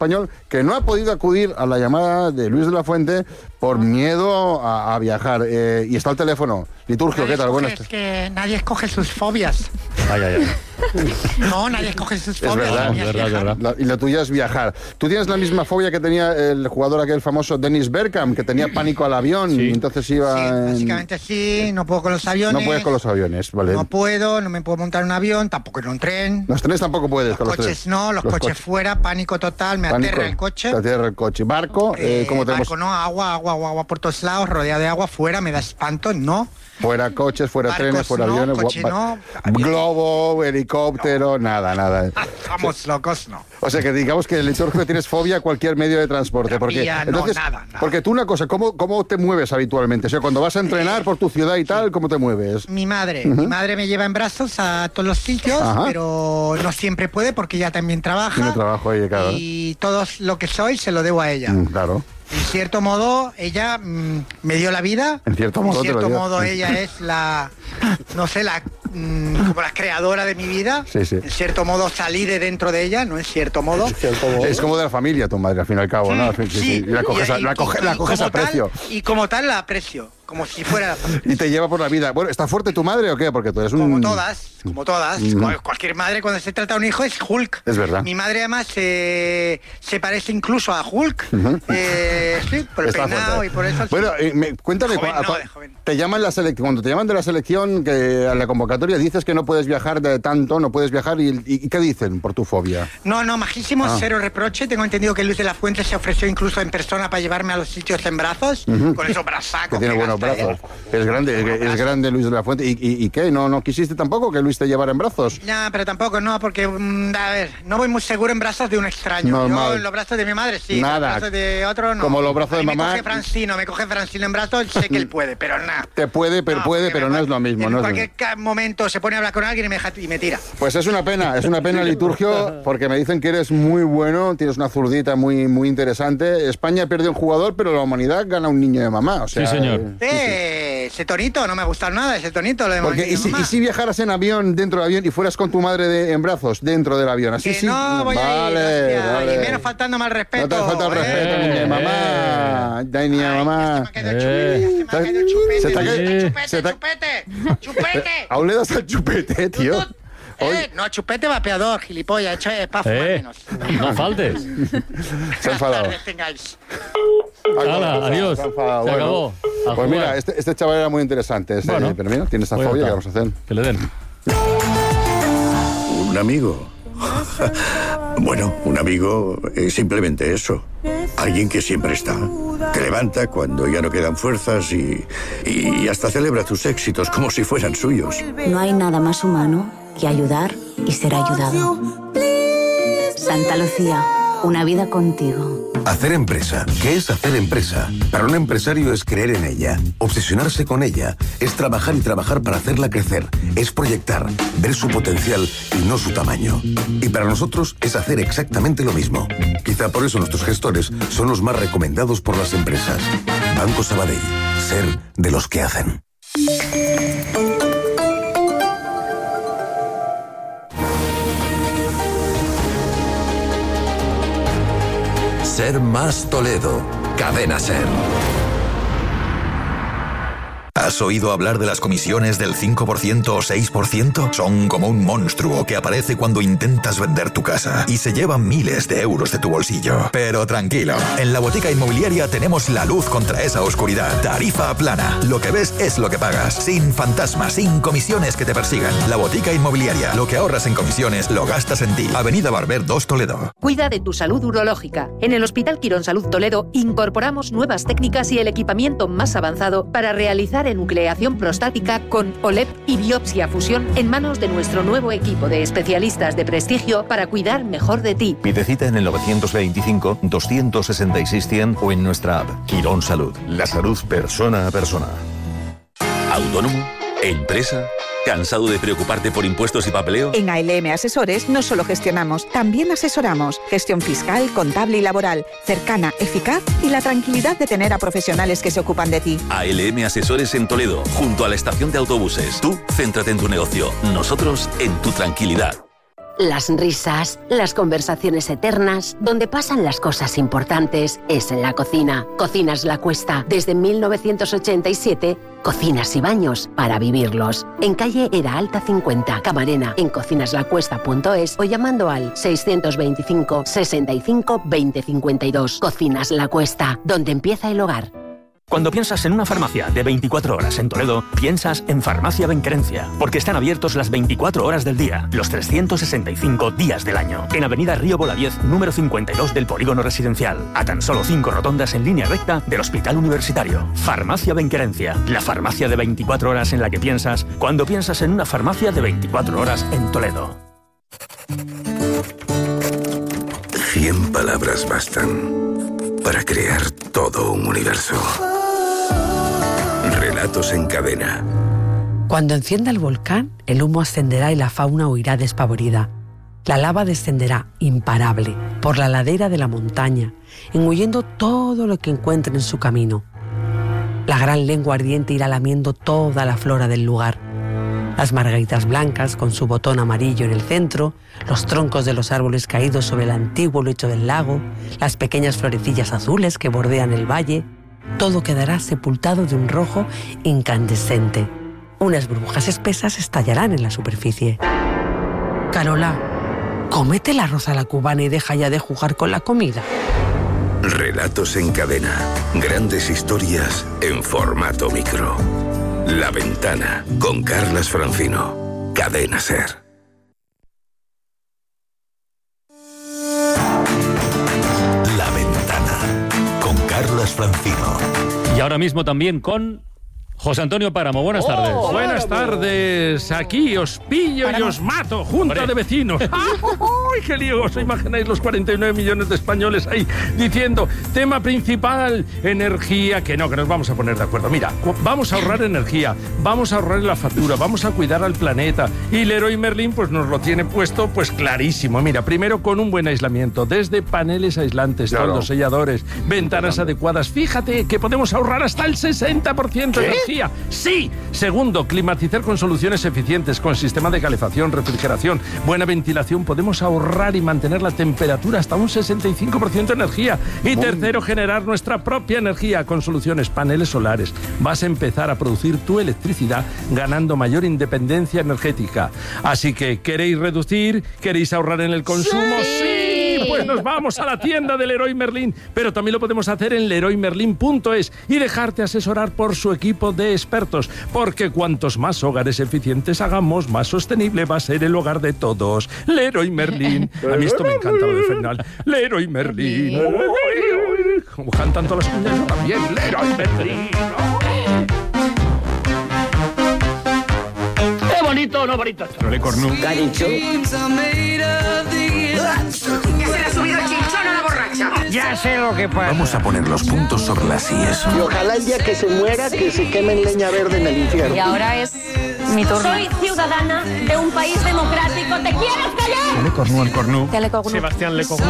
español que no ha podido acudir a la llamada de Luis de la Fuente por miedo a viajar. Y está al teléfono. Liturgio, ¿qué tal? Buenas tardes. Es que nadie escoge sus fobias. Ay. No, nadie escoge sus fobias. Es verdad. Y la tuya es viajar. Tú tienes la misma fobia que tenía el jugador aquel famoso Dennis Bergkamp, que tenía pánico al avión y entonces iba... Sí, básicamente sí, no puedo con los aviones. No puedes con los aviones, vale. No me puedo montar en un avión, tampoco en un tren. Los trenes tampoco puedes con los trenes. Los coches fuera, pánico total, me aterra el coche. Te aterra el coche. ¿Barco? ¿Cómo tenemos? Barco no, agua por todos lados, rodeado de agua, fuera, me da espanto, no. Fuera coches, fuera Barcos trenes, fuera no, aviones, coche no, globo, helicóptero, nada. Estamos locos, no. O sea que digamos que el liturgio tienes fobia a cualquier medio de transporte. Entonces, nada. Porque tú una cosa, ¿cómo te mueves habitualmente? O sea, cuando vas a entrenar por tu ciudad y tal, ¿cómo te mueves? Mi madre me lleva en brazos a todos los sitios, pero no siempre puede porque ella también trabaja. Tiene trabajo ella, claro. Y todo lo que soy se lo debo a ella. Claro. En cierto modo, ella me dio la vida. En cierto modo ella es como la creadora de mi vida. Sí. En cierto modo, salí de dentro de ella, no en cierto modo. Es como de la familia tu madre, al fin y al cabo, ¿no? Sí. La coges a precio. Y como tal la aprecio. Como si fuera... Y te lleva por la vida. Bueno, ¿está fuerte tu madre o qué? Porque tú eres Como todas. Cualquier madre cuando se trata de un hijo es Hulk. Es verdad. Mi madre además se parece incluso a Hulk. Sí, por el peinado y por eso... Bueno, cuéntame, te llaman cuando te llaman de la selección, que a la convocatoria dices que no puedes viajar no puedes viajar, ¿y qué dicen por tu fobia? No, majísimo, cero reproche. Tengo entendido que Luis de la Fuente se ofreció incluso en persona para llevarme a los sitios en brazos, con esos brazacos. Que tiene buenos brazos. Es grande Luis de la Fuente. ¿Y qué? ¿No quisiste tampoco que Luis te llevara en brazos? No, pero tampoco, no, porque, a ver, no voy muy seguro en brazos de un extraño. Normal. Yo en los brazos de mi madre sí, nada. En los brazos de otro no. Como los brazos de mamá. Me coge Francino en brazos, sé que él puede, pero nada. Te puede, pero no es lo mismo. En cualquier momento se pone a hablar con alguien y me tira. Pues es una pena Liturgio, porque me dicen que eres muy bueno, tienes una zurdita muy, muy interesante. España pierde un jugador, pero la humanidad gana un niño de mamá. O sea, sí, señor. Ese tonito, no me gusta nada, ese tonito. Lo de porque, ¿y si viajaras en avión, dentro del avión, y fueras con tu madre en brazos, dentro del avión? Así que sí. No, voy a ir, vale. Y menos faltándome al respeto. No te falta el respeto, niña de mamá. Niña de mamá. Se me ha quedado el chupete. ¡Chupete! Aún le das al chupete, tío. No, chupete vapeador, gilipollas, es para fumar menos. No faltes. Se ha enfadado. Hala, adiós. Se acabó. Pues mira, este chaval era muy interesante. Pero mira, tiene esta fobia, ¿qué vamos a hacer? Que le den. Un amigo. Bueno, un amigo es simplemente eso. Alguien que siempre está. Te levanta cuando ya no quedan fuerzas y hasta celebra tus éxitos como si fueran suyos. No hay nada más humano que ayudar y ser ayudado. Santa Lucía, una vida contigo. Hacer empresa. ¿Qué es hacer empresa? Para un empresario es creer en ella, obsesionarse con ella, es trabajar y trabajar para hacerla crecer, es proyectar, ver su potencial y no su tamaño. Y para nosotros es hacer exactamente lo mismo. Quizá por eso nuestros gestores son los más recomendados por las empresas. Banco Sabadell. Ser de los que hacen. Ser más Toledo. Cadena Ser. ¿Has oído hablar de las comisiones del 5% o 6%? Son como un monstruo que aparece cuando intentas vender tu casa y se llevan miles de euros de tu bolsillo. Pero tranquilo, en la Botica Inmobiliaria tenemos la luz contra esa oscuridad. Tarifa plana. Lo que ves es lo que pagas. Sin fantasmas, sin comisiones que te persigan. La Botica Inmobiliaria. Lo que ahorras en comisiones lo gastas en ti. Avenida Barber 2 Toledo. Cuida de tu salud urológica. En el Hospital Quirón Salud Toledo incorporamos nuevas técnicas y el equipamiento más avanzado para realizar enucleación prostática con OLEP y biopsia fusión en manos de nuestro nuevo equipo de especialistas de prestigio para cuidar mejor de ti. Pide cita en el 925-266-100 o en nuestra app. Quirón Salud. La salud persona a persona. ¿Autónomo? ¿Empresa? ¿Cansado de preocuparte por impuestos y papeleo? En ALM Asesores no solo gestionamos, también asesoramos. Gestión fiscal, contable y laboral, cercana, eficaz y la tranquilidad de tener a profesionales que se ocupan de ti. ALM Asesores en Toledo, junto a la estación de autobuses. Tú, céntrate en tu negocio. Nosotros, en tu tranquilidad. Las risas, las conversaciones eternas, donde pasan las cosas importantes, es en la cocina. Cocinas La Cuesta. Desde 1987, cocinas y baños para vivirlos. En calle Era Alta 50, Camarena, en cocinaslacuesta.es o llamando al 625 65 20 52. Cocinas La Cuesta, donde empieza el hogar. Cuando piensas en una farmacia de 24 horas en Toledo, piensas en Farmacia Benquerencia, porque están abiertos las 24 horas del día, los 365 días del año. En Avenida Río Bolaviez, número 52 del Polígono Residencial, a tan solo 5 rotondas en línea recta del Hospital Universitario. Farmacia Benquerencia, la farmacia de 24 horas en la que piensas cuando piensas en una farmacia de 24 horas en Toledo. 100 palabras bastan para crear todo un universo. Relatos en cadena. Cuando encienda el volcán, el humo ascenderá y la fauna huirá despavorida. La lava descenderá, imparable, por la ladera de la montaña, engullendo todo lo que encuentre en su camino. La gran lengua ardiente irá lamiendo toda la flora del lugar. Las margaritas blancas, con su botón amarillo en el centro, los troncos de los árboles caídos sobre el antiguo lecho del lago, las pequeñas florecillas azules que bordean el valle, todo quedará sepultado de un rojo incandescente. Unas burbujas espesas estallarán en la superficie. Carola, cómete el arroz a la cubana y deja ya de jugar con la comida. Relatos en cadena. Grandes historias en formato micro. La Ventana, con Carlas Francino. Cadena SER. La Ventana, con Carlas Francino. Y ahora mismo también con José Antonio Páramo. Buenas tardes. Buenas tardes. Aquí os pillo y os mato. Junta de vecinos. ¡Ay, qué lío! ¿Os imagináis los 49 millones de españoles ahí diciendo tema principal, energía? Que nos vamos a poner de acuerdo. Mira, vamos a ahorrar energía, vamos a ahorrar en la factura, vamos a cuidar al planeta. Y Leroy Merlin pues nos lo tiene puesto pues clarísimo. Mira, primero con un buen aislamiento, desde paneles aislantes, toldos, selladores, ventanas adecuadas. Fíjate que podemos ahorrar hasta el 60% de energía. Sí. Segundo, climatizar con soluciones eficientes, con sistema de calefacción, refrigeración, buena ventilación. Podemos ahorrar y mantener la temperatura hasta un 65% de energía. Y tercero, generar nuestra propia energía con soluciones paneles solares. Vas a empezar a producir tu electricidad ganando mayor independencia energética. Así que, ¿queréis reducir? ¿Queréis ahorrar en el consumo? ¡Sí! Pues nos vamos a la tienda de Leroy Merlin, pero también lo podemos hacer en leroymerlin.es y dejarte asesorar por su equipo de expertos, porque cuantos más hogares eficientes hagamos, más sostenible va a ser el hogar de todos. Leroy Merlin. A mí esto me encanta lo de final. Leroy Merlin. Como cantan todas las cuñas, yo también. Leroy Merlin. ¡Qué bonito, no bonito! Le cornú. ¿Qué ha dicho? ¿Ya se le ha subido el chinchón a la borracha? Ya sé lo que pasa. Vamos a poner los puntos sobre las IES. Y ojalá el día que se muera, que se queme en leña verde en el infierno. Y ahora es mi turno. Soy ciudadana de un país democrático. ¿Te quieres callar? Le cornú al cornú. Sebastián Le Cornú.